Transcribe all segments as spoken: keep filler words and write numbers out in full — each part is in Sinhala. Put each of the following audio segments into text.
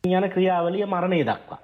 යන ක්‍රියාවලිය මරණය දක්වා.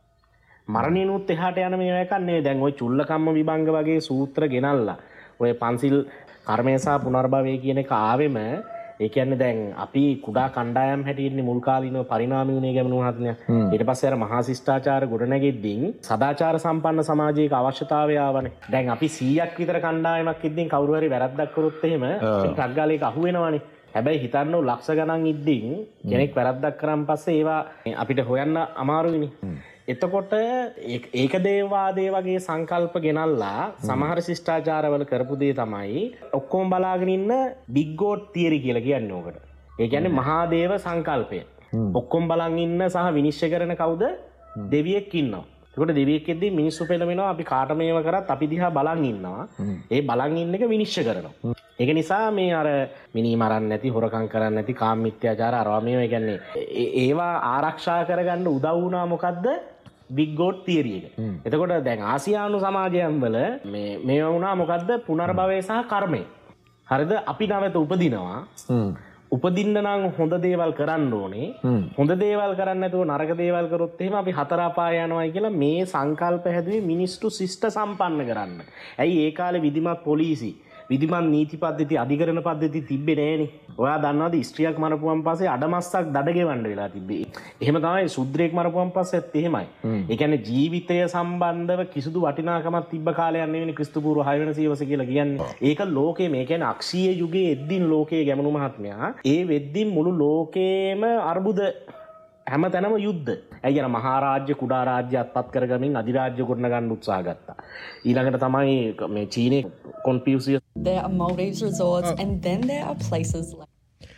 මරණිනුත් එහාට යන මේවා එකක් නෙවෙයි. දැන් ওই චුල්ලකම්ම විභංග වගේ සූත්‍ර ගෙනල්ලා ඔය පන්සිල් කර්මය සහ පුනර්භවය කියන එක ආවෙම ඒ කියන්නේ දැන් අපි කුඩා කණ්ඩායම් හැටියට මුල් කාලීනව පරිණාමය වුණේ ගැමුණු මහත්මයා. ඊට පස්සේ අර මහා ශිෂ්ටාචාර ගොඩනැගෙද්දී සදාචාර සම්පන්න සමාජයක අවශ්‍යතාවය ආවනේ. දැන් අපි සීයක් විතර කණ්ඩායමක් ඉද්දී කවුරු හරි වැරද්දක් කරොත් එහෙම ටක් ගාලා ඒක අහු වෙනවනේ. හැබැයි හිතන්න ලක්ෂ ගණන් ඉද්දී කෙනෙක් වැරද්දක් කරාන් පස්සේ ඒවා අපිට හොයන්න අමාරුයිනේ. එතකොට ඒක දේවවාදේ වගේ සංකල්ප ගෙනල්ලා සමහර ශිෂ්ටාචාරවල කරපු දේ තමයි ඔක්කොම බලාගෙන ඉන්න බිග් ගෝඩ් තියරි කියලා කියන්නේ ඕකට. ඒ කියන්නේ මහා දේව සංකල්පය. ඔක්කොම බලන් ඉන්න සහ විනිශ්චය කරන කවුද? දෙවියෙක් ඉන්නවා. ඒකට දෙවියෙක් එද්දී මිනිස්සු පෙළවෙනවා අපි කාට මේව කරත් අපි දිහා බලන් ඉන්නවා. ඒ බලන් ඉන්න එක විනිශ්චය කරනවා. ඒක නිසා මේ අර මිනී මරන්න නැති, හොරකම් කරන්න නැති, කාම මිත්‍යාචාර අරවා මේවා කියන්නේ ඒවා ආරක්ෂා කරගන්න උදව් වුණා මොකද්ද? බිග් ගෝඩ් තියරි එක. එතකොට දැන් ආසියානු සමාජයන් වල මේ මේවා වුණා මොකද්ද? පුනර්භවය සහ කර්මය. හරිද? අපි නැවත උපදිනවා. උපදින්න නම් හොඳ දේවල් කරන්න ඕනේ. හොඳ දේවල් කරන්නේ නැතුව නරක දේවල් කරොත් එහෙම අපි හතර අපාය යනවායි කියලා මේ සංකල්ප හැදුවේ මිනිස්සු ශිෂ්ට සම්පන්න කරන්න. ඇයි ඒ කාලේ විධිමත් පොලිසි විධිමත් නීති පද්ධති අධිකරණ පද්ධති තිබ්බේ නෑනේ. ඔයා දන්නවද ස්ත්‍රියක් මරපුවම් පස්සේ අඩමස්සක් දඩ ගෙවන්න වෙලා තිබ්බේ. එහෙම තමයි ශුද්‍රයෙක් මරපුවම් පස්සෙත් එහෙමයි. ඒ කියන්නේ ජීවිතය සම්බන්ධව කිසිදු වටිනාකමක් තිබ්බ කාලයක් නෙවෙයි ක්‍රිස්තු පූර්ව හය වෙනි සියවස කියලා කියන්නේ. ඒක ලෝකයේ මේ කියන්නේ අක්ෂීය යුගයේ එද්දින් ලෝකයේ ගැමුණු මහත්මයා ඒ වෙද්දින් මුළු ලෝකේම අර්බුද හැමතැනම යුද්ධ. ඇයි අර මහා රාජ්‍ය කුඩා රාජ්‍ය අත්පත් කරගමින් අධිරාජ්‍ය ගොඩනගන්න උත්සාහ ගත්තා. ඊළඟට තමයි මේ චීනයේ කොන්ෆියුසියස්. There are Maldives resorts and then there are places like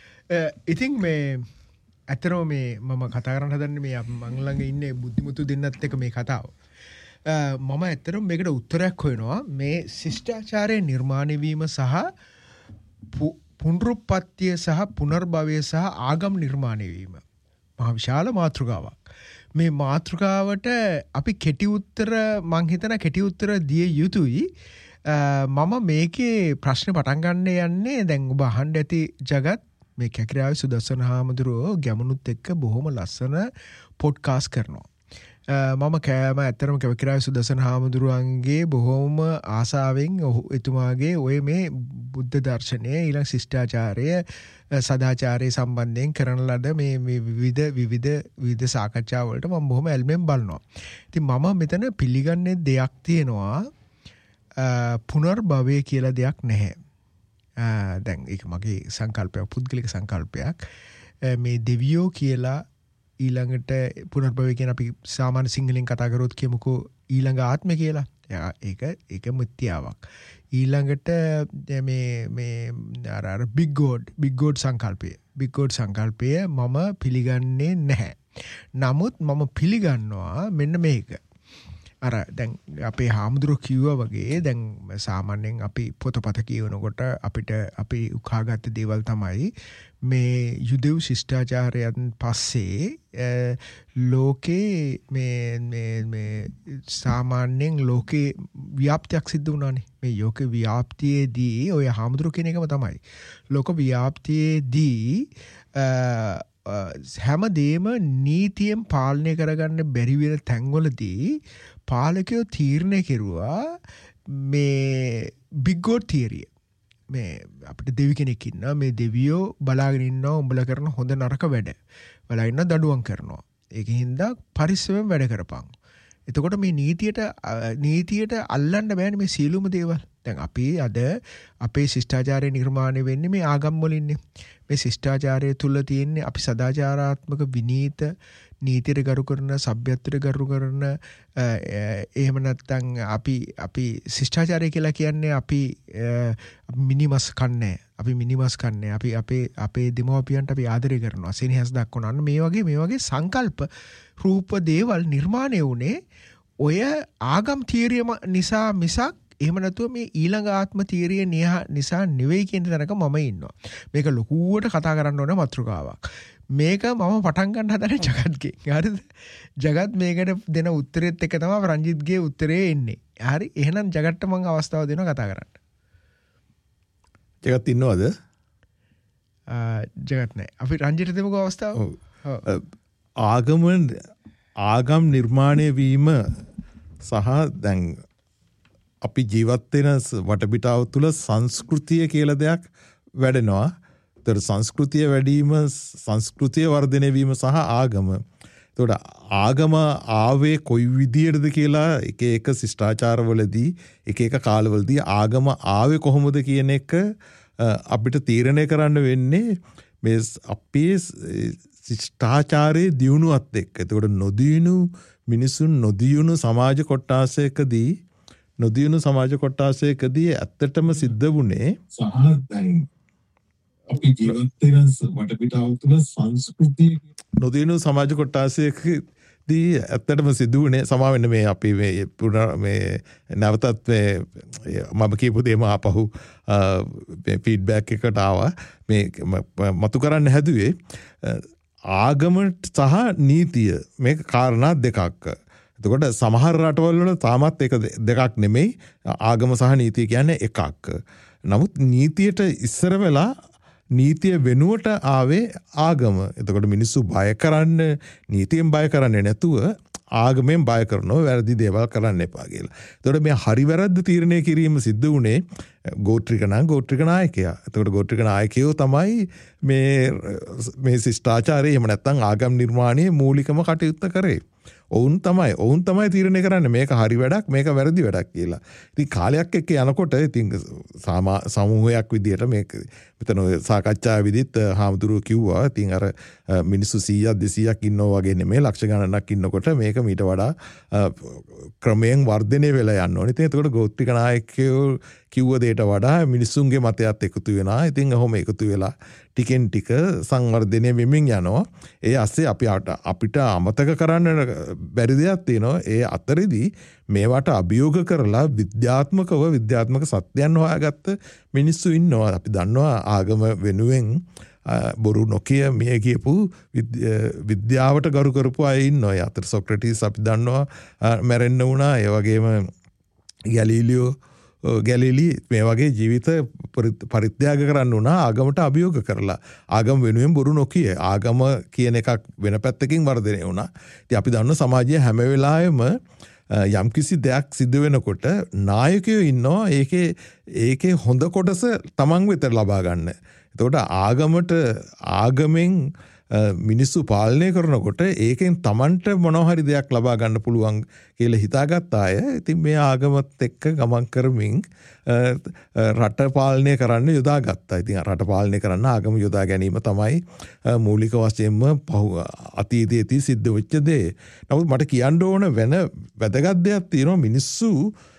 ඉතින් මේ ඇතරෝ මේ මම කතා කරන්න හදන්නේ මේ මං ළඟ ඉන්නේ බුද්ධිමතු දෙන්නත් එක්ක මේ කතාව. මම ඇත්තටම මේකට උත්තරයක් හොයනවා. මේ ශිෂ්ටාචාරයේ නිර්මාණය වීම සහ පුනරුත්පත්තිය සහ පුනර්භවය සහ ආගම් නිර්මාණය වීම මහා විශාල මාතෘකාවක්. මේ මාතෘකාවට අපි කෙටි උත්තර මං හිතන කෙටි උත්තර දිය යුතුයි. මම මේකේ ප්‍රශ්න පටන් ගන්න යන්නේ දැන් ඔබ අහන්න ඇති ජගත් මේ කැකිරාවේ සුදස්සන හාමුදුරුවෝ ගැමුණුත් එක්ක බොහොම ලස්සන පොඩ්කාස්ට් කරනවා. මම කෑම ඇත්තරම කැකිරාවේ සුදස්සන හාමුදුරුවන්ගේ බොහොම ආසාවෙන් ඔහු එතුමාගේ ඔය මේ බුද්ධ දර්ශනය ඊළඟ ශිෂ්ටාචාරය සදාචාරය සම්බන්ධයෙන් කරන ලද මේ විවිධ විවිධ විවිධ සාකච්ඡා වලට මම බොහොම ඇල්මෙන් බලනවා. ඉතින් මම මෙතන පිළිගන්නේ දෙයක් තියෙනවා. පුනර්භවය කියලා දෙයක් නැහැ. දැන් ඒක මගේ සංකල්පයක්, පුද්ගලික සංකල්පයක්. මේ දෙවියෝ කියලා ඊළඟට පුනර්භවය කියන අපි සාමාන්‍ය සිංහලෙන් කතා කරොත් කියමුකෝ ඊළඟ ආත්මය කියලා. ඒක ඒක මිත්‍යාවක්. ඊළඟට මේ මේ අර අර බිග් ගෝඩ් බිග් ගෝඩ් සංකල්පය බිග් ගෝඩ් සංකල්පය මම පිළිගන්නේ නැහැ. නමුත් මම පිළිගන්නවා මෙන්න මේක. අර දැන් අපේ හාමුදුරුවෝ කිව්වා වගේ දැන් සාමාන්‍යයෙන් අපි පොතපත කියවනකොට අපිට අපි උකාගත්ත දේවල් තමයි මේ යුදෙව් ශිෂ්ටාචාරයන් පස්සේ ලෝකේ මේ මේ මේ සාමාන්‍යයෙන් ලෝකේ ව්‍යාප්තියක් සිද්ධ වුණානේ. මේ යෝක ව්‍යාප්තියේදී ඔය හාමුදුරුවෝ කියන එකම තමයි. ලෝක ව්‍යාප්තියේදී හැමදේම නීතියෙන් පාලනය කරගන්න බැරි වෙන තැන්වලදී පාලකයෝ තීරණය කෙරුවා මේ බිග් ගෝඩ් තියරිය. මේ අපිට දෙවි කෙනෙක් ඉන්නවා. මේ දෙවියෝ බලාගෙන ඉන්නවා උඹලා කරන හොඳ නරක වැඩ. බලාගෙන ඉන්න දඬුවම් කරනවා. ඒකින්ද පරිස්සමෙන් වැඩ කරපන්. එතකොට මේ නීතියට නීතියට අල්ලන්න බෑනේ මේ සියලුම දේවල්. දැන් අපි අද අපේ ශිෂ්ටාචාරය නිර්මාණය වෙන්නේ මේ ආගම් වලින්නේ. මේ ශිෂ්ටාචාරය තුල තියෙන්නේ අපි සදාචාරාත්මක විනීත නීතියට ගරු කරන සભ્યත්වයට ගරු කරන එහෙම නැත්නම් අපි අපි ශිෂ්ටාචාරය කියලා කියන්නේ අපි මිනිමස් කන්නේ අපි මිනිමස් කන්නේ අපි අපේ අපේ දෙමව්පියන්ට අපි ආදරය කරනවා සෙනෙහස දක්වනවා. අන්න මේ වගේ මේ වගේ සංකල්ප රූප දේවල් නිර්මාණය වුණේ ඔය ආගම් තියරිය නිසා මිසක් එහෙම නැතුව මේ ඊළඟ ආත්ම තියරිය නිසා නෙවෙයි කියන තැනක මම ඉන්නවා. මේක ලොකුවට කතා කරන්න ඕන මාතෘකාවක්. මේක මම පටන් ගන්න හදන්නේ ජගත්ගේ. හරිද? ජගත් මේකට දෙන උත්තරෙත් එක තමයි රංජිත්ගේ උත්තරේ එන්නේ. හරි. එහෙනම් ජගත්ට මම අවස්ථාව දෙනවා කතා කරන්න. ජගත් ඉන්නවද? ජගත් නැහැ. අපි රංජිත් දෙමුකෝ අවස්ථාව. ඔව්. ආගම ආගම් නිර්මාණය වීම සහ දැන් අපි ජීවත් වෙන වටපිටාව තුළ සංස්කෘතිය කියලා දෙයක් වැඩෙනවා. ඒතර සංස්කෘතිය වැඩිම සංස්කෘතිය වර්ධනය වීම සහ ආගම. ඒතකොට ආගම ආවේ කොයි විදියටද කියලා එක එක ශිෂ්ටාචාරවලදී එක එක කාලවලදී ආගම ආවේ කොහොමද කියන එක අපිට තීරණය කරන්න වෙන්නේ මේ අපේ ශිෂ්ටාචාරයේ දියුණුවත් එක්ක. ඒතකොට නොදියුණු මිනිසුන් නොදියුණු සමාජ කොටාසයකදී නොදියුණු සමාජ කොටාසයකදී ඇත්තටම සිද්ධ වුණේ සහ දැන් අපි ජීවත් වෙන වටපිටාව තුළ සංස්කෘතිය නොදියුණු සමාජ කොටාසයකදී ඇත්තටම සිදු වුණේ සමා වෙන්න මේ අපි මේ පුනර් මේ නැවතත් මේ මම කියපු දේම ආපහු මේ ෆීඩ්බැක් එකට ආවා. මේ මතු කරන්න හැදුවේ ආගමට සහ නීතිය මේක කාරණා දෙකක්. එතකොට සමහර රටවල් වල තාමත් එක දෙකක් නෙමෙයි ආගම සහ නීතිය කියන්නේ එකක්. නමුත් නීතියට ඉස්සර වෙලා නීතිය වෙනුවට ආවේ ආගම. එතකොට මිනිස්සු බය කරන්න නීතියෙන් බය කරන්නේ නැතුව ආගමෙන් බය කරනවා වැරදි දේවල් කරන්න එපා කියලා. එතකොට මේ හරි වැරද්ද තීරණය කිරීම සිද්ධ වුණේ ගෝත්‍රික නම් ගෝත්‍රික නායකයා. එතකොට ගෝත්‍රික නායකයෝ තමයි මේ මේ ශිෂ්ටාචාරය එහෙම නැත්නම් ආගම් නිර්මාණයේ මූලිකම කටයුත්ත කරේ. ඔවුන් තමයි ඔවුන් තමයි තීරණය කරන්නේ මේක හරි වැඩක් මේක වැරදි වැඩක් කියලා. ඉතින් කාලයක් එක්ක යනකොට ඉතින් සමූහයක් විදියට මේක මෙතන සාකච්ඡා විදිහට හාමුදුරුවෝ කිව්වා. ඉතින් අර මිනිස්සු සීයක් දෙසීයක් ඉන්නවා වගේ නෙමෙයි ලක්ෂ ගණනක් ඉන්නකොට මේක මීට වඩා ක්‍රමයෙන් වර්ධනය වෙලා යන්න ඕනේ. ඉතින් එතකොට ගෝත්‍රික නායකයෝ කිව්ව දෙයට වඩා මිනිස්සුන්ගේ මතයත් එකතු වෙනවා. ඉතින් ඔහොම එකතු වෙලා ටිකෙන් ටික සංවර්ධනය වෙමින් යනවා. ඒ ASCII අපි අපිට අමතක කරන්න බැරි දෙයක් තියෙනවා. ඒ අතරෙදී මේවට අභියෝග කරලා විද්‍යාත්මකව විද්‍යාත්මක සත්‍යයන් හොයාගත්ත මිනිස්සු ඉන්නවා. අපි දන්නවා ආගම වෙනුවෙන් බොරු නොකිය මේ කියපු විද්‍යාවට ගරු කරපු අය ඉන්නවා. ඒ අතර සොක්‍රටිස් අපි දන්නවා මැරෙන්න වුණා. ඒ වගේම ගැලීලියෝ ගැලිලි මේ වගේ ජීවිත පරිත්‍යාග කරන්න වුණා ආගමට අභියෝග කරලා. ආගම වෙනුවෙන් බොරු නොකිය. ආගම කියන එකක් වෙන පැත්තකින් වර්ධනය වුණා. ඉතින් අපි දන්න සමාජයේ හැම වෙලාවෙම යම්කිසි දෙයක් සිද්ධ වෙනකොට නායකයෝ ඉන්නවා ඒකේ ඒකේ හොඳ කොටස තමන් වෙත ලබා ගන්න. එතකොට ආගමට ආගමෙන් මිනිස්සු පාලනය කරනකොට ඒකෙන් තමන්ට මොනවා හරි දෙයක් ලබා ගන්න පුළුවන් කියලා හිතාගත්ත අය ඉතින් මේ ආගමත් එක්ක ගමන් කරමින් රට පාලනය කරන්න යොදා ගත්තා. ඉතින් රට පාලනය කරන්න ආගම යොදා ගැනීම තමයි මූලික වශයෙන්ම අතීතයේදී සිද්ධ වෙච්ච දේ. නමුත් මට කියන්න ඕන වෙන වැදගත් දෙයක් තියෙනවා මිනිස්සු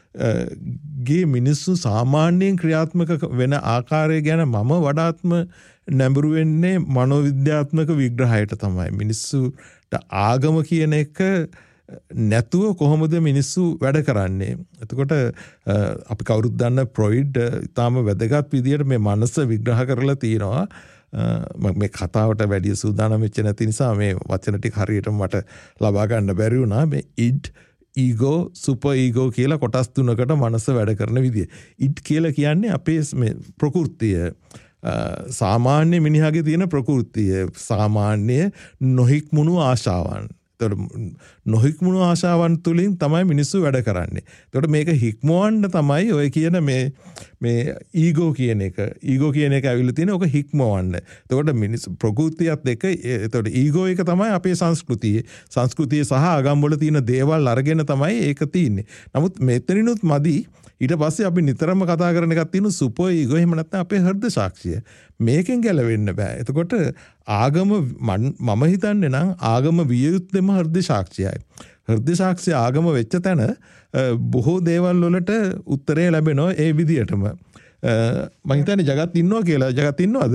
ගේ මිනිස්සු සාමාන්‍යයෙන් ක්‍රියාත්මක වෙන ආකාරය ගැන මම වඩාත්ම නැඹුරු වෙන්නේ මනෝවිද්‍යාත්මක විග්‍රහයට තමයි. මිනිස්සුට ආගම කියන එක නැතුව කොහොමද මිනිස්සු වැඩ කරන්නේ. එතකොට අපි කවුරුත් දන්න ෆ්‍රොයිඩ් ඊටාම වැදගත් විදියට මේ මනස විග්‍රහ කරලා තියෙනවා. මේ කතාවට වැඩි සූදානම් වෙච්ච නැති නිසා මේ වචන ටික හරියට මට ලබා ගන්න බැරි වුණා. මේ ඉඩ් ඊගෝ සුපර් ඊගෝ කියලා කොටස් තුනකට මනස වැඩ කරන විදිය. ඉඩ් කියලා කියන්නේ අපේ මේ ප්‍රകൃතිය. සාමාන්‍ය මිනිහාගේ තියෙන ප්‍රകൃතිය. සාමාන්‍ය නොහික්මුණු ආශාවන්. නොහික්මුණු ආශාවන් තුළින් තමයි මිනිස්සු වැඩ කරන්නේ. එතකොට මේක හික්මවන්න තමයි ඔය කියන මේ මේ ඊගෝ කියන එක. ඊගෝ කියන එක ඇවිල්ලා තියෙන ඔක හික්මවන්න. එතකොට මිනිස්සු ප්‍රകൃතියත් එක්ක එතකොට ඊගෝ එක තමයි අපේ සංස්කෘතිය. සංස්කෘතිය සහ ආගම් වල තියෙන දේවල් අරගෙන තමයි ඒක තියෙන්නේ. නමුත් මෙතනිනුත් මදි ඊට පස්සේ අපි නිතරම කතා කරන එකක් තියෙන සුපර් ඊගෝ එහෙම නැත්නම් අපේ හෘද සාක්ෂිය. මේකෙන් ගැලවෙන්න බෑ. එතකොට ආගම මම හිතන්නේ නම් ආගම විය යුත්තේම හෘද සාක්ෂියයි. හෘද සාක්ෂිය ආගම වෙච්ච තැන බොහෝ දේවල් වලට උත්තරේ ලැබෙනවා ඒ විදියටම. මම හිතන්නේ ජගත් ඉන්නවා කියලා. ජගත් ඉන්නවද?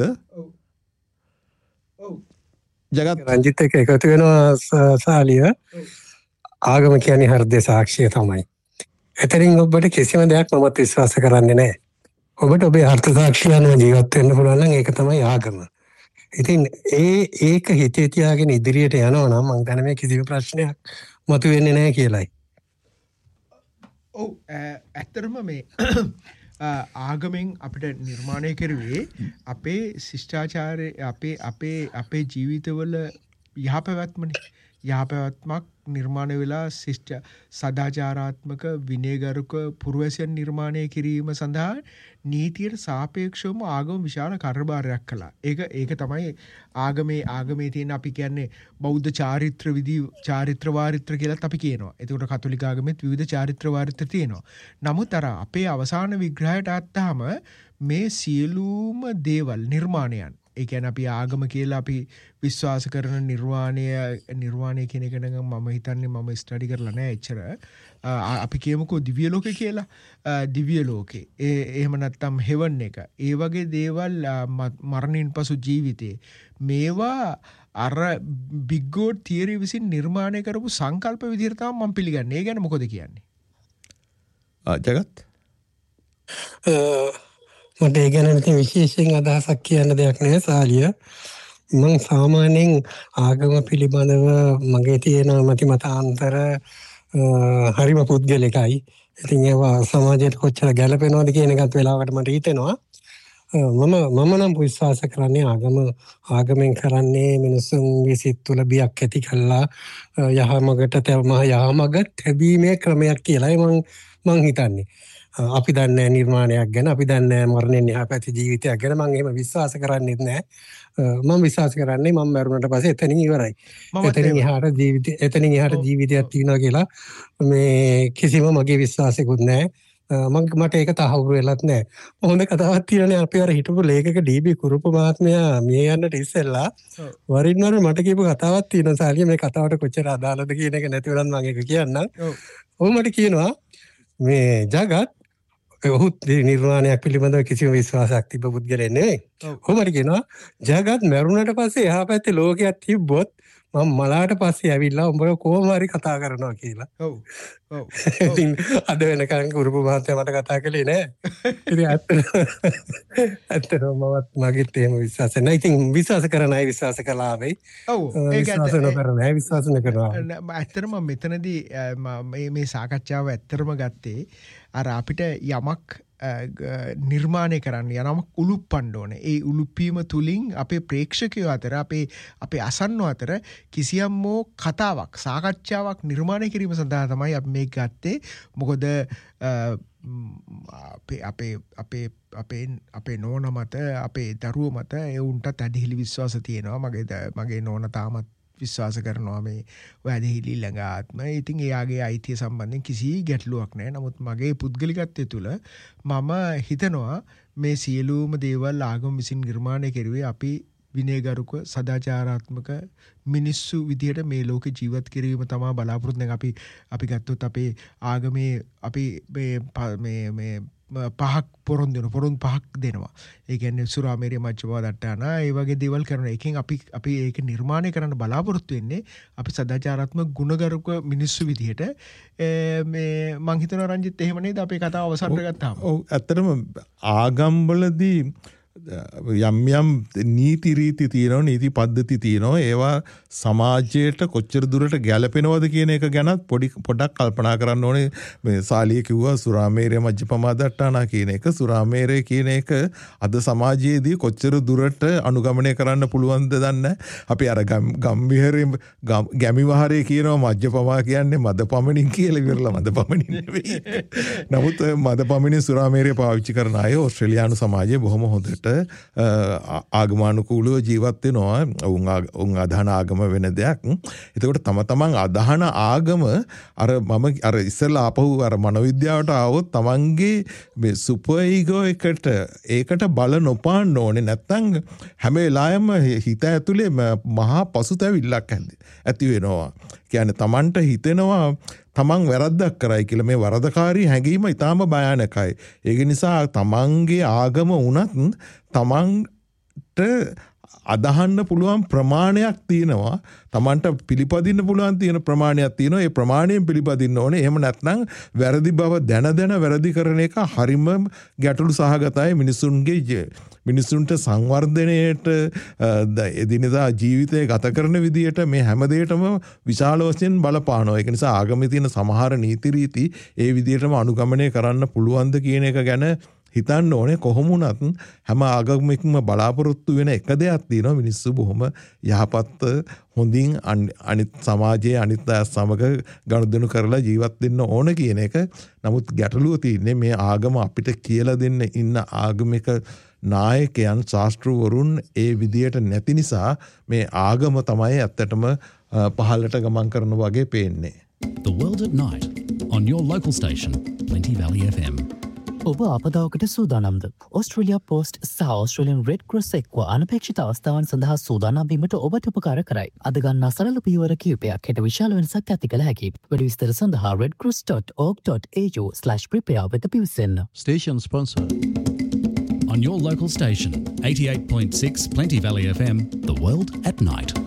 ඔව්. ජගත් රංජිත් එක්ක එකතු වෙනවා සාලිය. ආගම කියන්නේ හෘද සාක්ෂිය තමයි. එතරින් ඔබට කිසිම දෙයක් මමත් විශ්වාස කරන්නේ නැහැ. ඔබට ඔබේ අර්ථ සාක්ෂිය අනුව ජීවත් වෙන්න පුළුවන් නම් ඒක තමයි ආගම. ඉතින් ඒ ඒක හිතේ තියාගෙන ඉදිරියට යනවා නම් මම දැන මේ කිසිම ප්‍රශ්නයක් මතුවෙන්නේ නැහැ කියලායි. ඔව් ඇත්තටම මේ ආගමෙන් අපිට නිර්මාණය කරුවේ අපේ ශිෂ්ටාචාරය අපේ අපේ අපේ ජීවිතවල යහපැවැත්මනේ. යහපැවැත්මක් නිර්මාණය වෙලා ශිෂ්ට සදාචාරාත්මක විනයගරුක පුරවැසියන් නිර්මාණය කිරීම සඳහා නීතියට සාපේක්ෂවම ආගම විශාල කාර්යභාරයක් කළා. ඒක ඒක තමයි ආගමේ ආගමේ තියෙන අපි කියන්නේ බෞද්ධ චාරිත්‍ර විදි චාරිත්‍ර වාරිත්‍ර කියලාත් අපි කියනවා. ඒකට කතෝලික ආගමෙත් විවිධ චාරිත්‍ර වාරිත්‍ර තියෙනවා. නමුත් අර අපේ අවසාන විග්‍රහයට අත්තාම මේ සියලුම දේවල් නිර්මාණයන් ඒ කියන්නේ අපි ආගම කියලා අපි විශ්වාස කරන නිර්වාණය නිර්වාණය කියන එක නම් මම හිතන්නේ මම ස්ටඩි කරලා නැහැ එච්චර. අපි කියමුකෝ දිව්‍ය ලෝකේ කියලා. දිව්‍ය ලෝකේ ඒ එහෙම නැත්නම් හෙවන් එක. ඒ වගේ දේවල් මරණින් පසු ජීවිතේ මේවා අර බිග් ගෝඩ් තියරි විසින් නිර්මාණය කරපු සංකල්ප විදිහට තමයි මම පිළිගන්නේ. ඒ ගැන මොකද කියන්නේ? ආ ජගත් මට ඒ ගැන ඉතින් විශේෂයෙන් අදහසක් කියන්න දෙයක් නැහැ සාලිය. මම සාමාන්‍යයෙන් ආගම පිළිබඳව මගේ තියෙන මති මතාන්තර හරිම පුද්ගලිකයි. ඉතින් ඒවා සමාජයට කොච්චර ගැළපෙනවද කියන එකත් වෙලාවකට මට හිතෙනවා. මම මම නම් විශ්වාස කරන්නේ ආගම ආගමෙන් කරන්නේ මිනිසුන්ගේ සිත් තුළ බියක් ඇති කළා යහමගට තම යහමග තැබීමේ ක්‍රමයක් කියලායි මම මං හිතන්නේ. අපි දන්නේ නිර්මාණයක් ගැන අපි දන්නේ මරණයෙන් එහා පැති ජීවිතයක් ගැන මම එහෙම විශ්වාස කරන්නේ නැහැ. මම විශ්වාස කරන්නේ මම මරුණට පස්සේ එතනින් ඉවරයි. එතනින් එහාට ජීවිතය එතනින් එහාට ජීවිතයක් තියෙනවා කියලා මේ කිසිම මගේ විශ්වාසයකුත් නැහැ. මම මට ඒක තහවුරු වෙලත් නැහැ. හොඳ කතාවක් තියෙනනේ අපි අර හිටපු ලේඛක ඩී.බී. කුරුප මහත්මයා මේ යන්නට ඉස්සෙල්ලා වරින් වර මට කියපු කතාවක් තියෙනවා සාලිය මේ කතාවට කොච්චර අදාළද කියන එක නැති වුණත් මම ඒක කියන්නම්. ඔව් මට කියනවා මේ ජගත් ඔහුත් නිර්වාණයක් පිළිබඳව කිසිම විශ්වාසයක් තිබ්බ පුද්ගලයෙක් නෙවෙයි. ඔහු මට කියනවා ජගත් මරුණට පස්සේ එහා පැත්තේ ලෝකයක් තිබ්බොත් මම මලාට පස්සේ ඇවිල්ලා උඹව කොහොම හරි කතා කරනවා කියලා. ඔව්. ඔව්. ඉතින් අද වෙනකන් කුරුපු මහත්තයා මට කතා කළේ නෑ. ඉතින් ඇත්තටම මමත් මගෙත් එහෙම විශ්වාස නැහැ. ඉතින් විශ්වාස කරන අය විශ්වාස කළා වෙයි. ඔව්. ඒක විශ්වාස නොකරන අය විශ්වාස නොකරනවා. ඇත්තටම මෙතනදී මේ මේ සාකච්ඡාව ඇත්තටම ගත්තේ අර අපිට යමක් නිර්මාණය කරන්න යනමක් උලුප්පන්න ඕනේ. ඒ උලුප්පීම තුලින් අපේ ප්‍රේක්ෂකයෝ අතර අපේ අපේ අසන්නෝ අතර කිසියම්මෝ කතාවක් සාකච්ඡාවක් නිර්මාණය කිරීම සඳහා තමයි අපි මේක ගත්තේ. මොකද අපේ අපේ අපේ අපේ අපේ නෝන මත අපේ දරුවෝ මත ඒ උන්ටත් ඇදහිලි විශ්වාස තියෙනවා. මගේ මගේ නෝන තාමත් විශ්වාස කරනවා මේ වැදහිලි ළඟ ආත්ම. ඉතින් එයාගේ අයිතිය සම්බන්ධයෙන් කිසි ගැටලුවක් නැහැ. නමුත් මගේ පුද්ගලිකත්වය තුළ මම හිතනවා මේ සියලුම දේවල් ආගම විසින් නිර්මාණය කෙරුවේ අපි විනයගරුක සදාචාරාත්මක මිනිස්සු විදියට මේ ලෝකේ ජීවත් කිරීම තමයි බලාපොරොත්තු වෙන්නේ. අපි අපි ගත්තොත් අපේ ආගමේ අපි මේ මේ පහක් පොරොන්දු වෙන පොරොන්දු පහක් දෙනවා. ඒ කියන්නේ සුරාමේරිය මජ්ජපා දට්ටානා ඒ වගේ දේවල් කරන එකෙන් අපි අපි ඒක නිර්මාණය කරන්න බලාපොරොත්තු වෙන්නේ අපි සදාචාරාත්මක ගුණගරුක මිනිස්සු විදිහට. මේ මං හිතනවා රංජිත් එහෙම නේද අපේ කතාව අවසන් කරගත්තාම. ඔව් ඇත්තටම ආගම්වලදී යම් යම් නීති රීති තියෙනවා නීති පද්ධති තියෙනවා ඒවා සමාජයට කොච්චර දුරට ගැලපෙනවද කියන එක ගැනත් පොඩි පොඩක් කල්පනා කරන්න ඕනේ. මේ සාලිය කිව්වා සුරාමේරය මජ්ජපමා දට්ටානා කියන එක සුරාමේරය කියන එක අද සමාජයේදී කොච්චර දුරට අනුගමනය කරන්න පුළුවන්ද දන්නේ. අපි අර ගම්බිහරේ ගැමි වහරේ කියනවා මජ්ජපමා කියන්නේ මද පමණින් කියලා ඉවරලා මද පමණින් නෙවෙයි. නමුත් මද පමණින් සුරාමේරය පාවිච්චි කරන අය ඕස්ට්‍රේලියානු සමාජයේ බොහොම හොඳට ආගමානුකූලව ජීවත් වෙනවා. ඔවුන් ඔවුන් අදහන ආගම වෙන දෙයක්. එතකොට තම තමන් අදහන ආගම අර මම අර ඉස්සෙල්ලා ආපහු අර මනෝවිද්‍යාවට ආවොත් තමන්ගේ මේ සුපර් ඊගෝ එකට ඒකට බල නොපාන්න ඕනේ. නැත්නම් හැම වෙලාවෙම හිත ඇතුලේ මහා පසුතැවිල්ලක් ඇති වෙනවා. කියන්නේ තමන්ට හිතෙනවා තමන් වැරද්දක් කරයි කියලා. මේ වරදකාරී හැඟීම ඊටාම භයානකයි. ඒක නිසා තමන්ගේ ආගම වුණත් තමන්ට අදහන්න පුළුවන් ප්‍රමාණයක් තියෙනවා. තමන්ට පිළිපදින්න පුළුවන් තියෙන ප්‍රමාණයක් තියෙනවා. ඒ ප්‍රමාණයෙන් පිළිපදින්න ඕනේ. එහෙම නැත්නම් වැරදි බව දැන දැන වැරදි කරන එක හරිම ගැටලු සහගතයි. මිනිසුන්ගේ මිනිසුන්ට සංවර්ධනයට එදිනෙදා ජීවිතය ගත කරන විදියට මේ හැම දෙයකටම විශාල වශයෙන් බලපානවා. ඒක නිසා ආගමේ තියෙන සමහර නීති රීති ඒ විදියටම අනුගමනය කරන්න පුළුවන්ද කියන එක ගැන හිතන්න ඕනේ කොහොමුණත් හැම ආගමකින්ම බලාපොරොත්තු වෙන එක දෙයක් තියෙනවා මිනිස්සු බොහොම යහපත් හොඳින් අනිත් සමාජයේ අනිත් අය සමග ගනුදෙනු කරලා ජීවත් වෙන්න ඕන කියන එක. නමුත් ගැටලුව තියෙන්නේ මේ ආගම අපිට කියලා දෙන්න ඉන්න ආගමික නායකයන් ශාස්ත්‍රවරුන් ඒ විදියට නැති නිසා මේ ආගම තමයි ඇත්තටම පහළට ගමන් කරන වගේ පේන්නේ. The World at Night on your local station, Plenty Valley F M. ඔබ අපදාවකට සූදානම්ද? ඔස්ට්‍රේලියා පෝස්ට් සහ ඔස්ට්‍රේලියන් රෙඩ් ක්‍රොස් එක්ව අනපේක්ෂිත අවස්ථාවන් සඳහා සූදානම් වීමට ඔබට උපකාර කරයි. අද ගන්නා සරල පියවර කිහිපයක් හෙට විශාල වෙනසක් ඇති කළ හැකියි. වැඩි විස්තර සඳහා red cross dot org dot a u slash prepare වෙත පිවිසෙන්න. Station sponsor. On your local station, eighty-eight point six Plenty Valley F M, The World at Night.